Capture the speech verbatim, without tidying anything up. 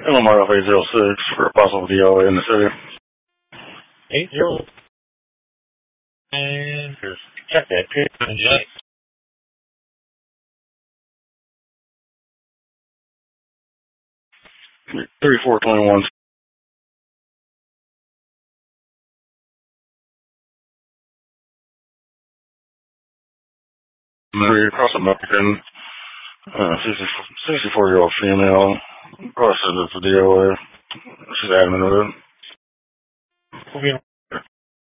Illinois off eight zero six for a possible D O A in the city. eight zero. And just check that. Check. thirty-four twenty-one. Married across American, uh, sixty-four year old female. Requested it's a D O A. She's adamant of it. Okay.